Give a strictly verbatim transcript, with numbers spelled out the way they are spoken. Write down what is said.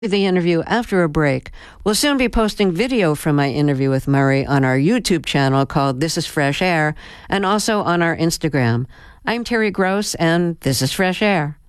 The interview after a break. We'll soon be posting video from my interview with Murray on our YouTube channel called This is Fresh Air and also on our Instagram. I'm Terry Gross, and this is Fresh Air.